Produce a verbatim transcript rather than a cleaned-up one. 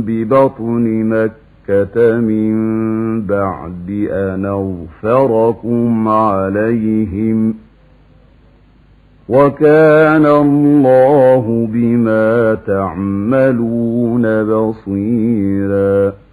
ببطن مكة من بعد أن أظفركم عليهم وكان الله بما تعملون بصيرا.